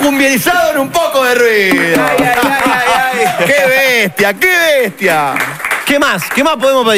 cumbializado en un poco de ruido. ¡Qué bestia, qué bestia! ¿Qué más? ¿Qué más podemos pedir?